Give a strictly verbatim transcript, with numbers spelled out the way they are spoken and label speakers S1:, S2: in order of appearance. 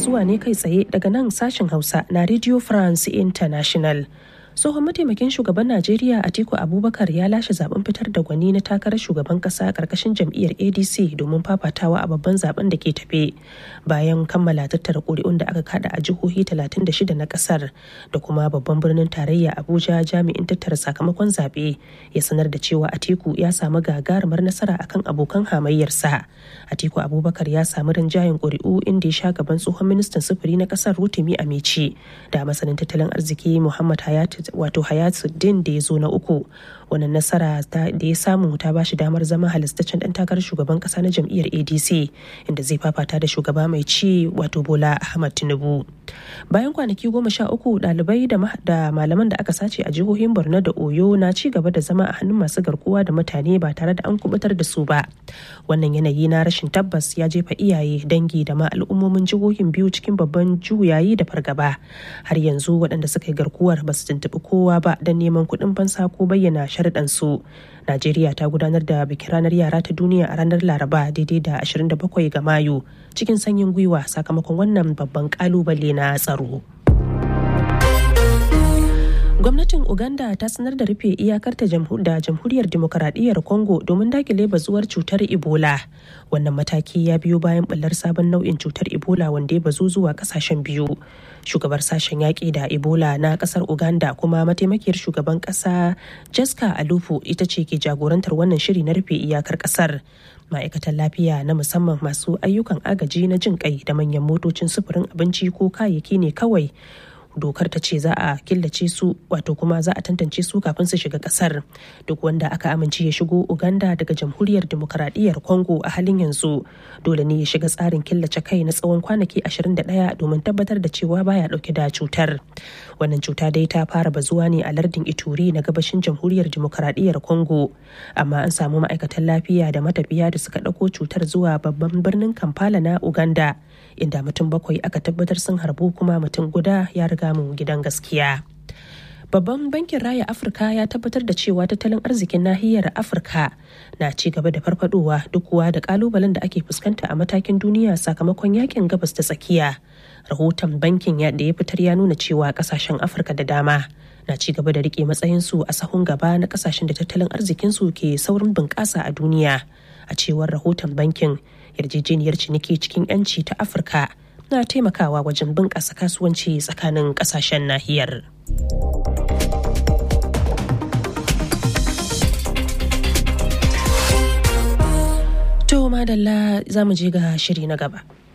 S1: zuwa ne kai tsaye daga nan sashen Hausa na Radio France International. Tsohon mataimakin shugaban Najeriya Atiku Abubakar ya lashe zaben fitar da gwani na takarar shugaban kasa karkashin jam'iyyar A D C domin fafatawa a babban zaben da ke tafe bayan kammala tattara ƙuri'un da aka kada a jihohi talatin da shida na kasar da kuma babban birnin tarayya Abuja. Jami'in tattara sakamakon zaɓe ya sanar da cewa Atiku ya samu gagarumar nasara akan abokan hamayyarsa. Atiku Abubakar ya samu rinjayen ƙuri'u inda ya sha gaban tsohon ministan sufuri na kasar Rotimi Amici da masanin tattalin arziki Muhammad Hayat wato Hayatuddin da ya zo na uku. Wannan nasara da ya samu ta bashi damar zama halastaccen dan takarar shugaban kasa na jam'iyyar A D C inda zai fafata da shugaba mai ci wato Bola Ahmad Tinubu. Bayan kwanaki goma sha uku ɗalibai da malaman da aka sace a jihohin Borno da Oyo na ci gaba da zama a hannun masu garkuwa da mutane ba tare da an kubutar da su ba. Wannan yanayi na rashin tabbas ya jefa iyaye, dangi da ma al'ummomin jihohin biyu cikin babban juyayi da fargaba. Har yanzu waɗanda suka yi garkuwar ba su tuntuɓi kowa ba don neman kuɗin fansa ko bayyana sharuɗansu. Najeriya ta gudanar da bikin ranar yara ta duniya a ranar Laraba daidai da ashirin da bakwai ga Mayu cikin sanyin gwiwa sakamakon wannan babban ƙalubale na tsaro. Gwamnatin Uganda ta sanar da rufe iyakarta da Jamhuriyar Demokaradiyyar Congo domin dakile bazuwar cutar Ebola. Wannan mataki ya biyo bayan ɓullar sabon nau'in cutar Ebola wanda ya bazu zuwa kasashen biyu. Shugabar sashen yaƙi da Ebola na ƙasar Uganda kuma mataimakiyar shugaban ƙasa Jessica Alupo ita ce ke jagorantar wannan shiri na rufe iyakar ƙasar. Ma'aikatan lafiya na musamman masu ayyukan agaji na jin ƙai da manyan motocin sufurin abinci ko kayayyaki ne kawai dokar ta ce za a killace su wato kuma za a tantance su kafin su shiga kasar. Duk wanda aka amince ya shigo Uganda daga Jamhuriyar Demokaradiyyar Congo a halin yanzu dole ne ya shiga tsarin killace kai na tsawon kwanaki ashirin da ɗaya domin tabbatar da cewa baya dauke da cutar. Wannan cuta dai ta fara bazuwa ne a lardin Ituri na gabashin Jamhuriyar Demokaradiyyar Congo, amma an samu ma'aikatan lafiya da matafiya da suka dauko cutar zuwa babban birnin Kampala na Uganda, inda mutum bakwai aka tabbatar sun harbu kuma mutum guda ya riga mu gidan gaskiya. Babban bankin Raya Afirka ya tabbatar da cewa tattalin arzikin nahiyar Afirka na ci gaba da farfadowa duk kuwa da kalubalen da ake fuskanta a matakin duniya sakamakon yakin gabas da tsakiya. Rahoton bankin da ya fitar ya nuna cewa kasashen Afirka da dama na ci gaba da rike matsayinsu a sahun gaba na kasashen da tattalin arzikinsu ke saurin bunƙasa a duniya. A cewar rahoton bankin, yarjejeniyar ciniki cikin 'yanci ta Afirka na taimakawa wajen bunƙasa kasuwanci tsakanin ƙasashen nahiyar. To madalla za mu je ga shiri na gaba.